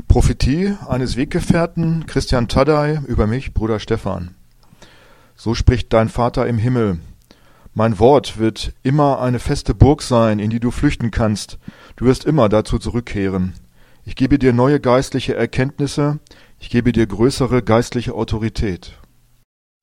Prophetie eines Weggefährten, Christian Taddei, über mich, Bruder Stefan. So spricht dein Vater im Himmel. Mein Wort wird immer eine feste Burg sein, in die du flüchten kannst. Du wirst immer dazu zurückkehren. Ich gebe dir neue geistliche Erkenntnisse, ich gebe dir größere geistliche Autorität.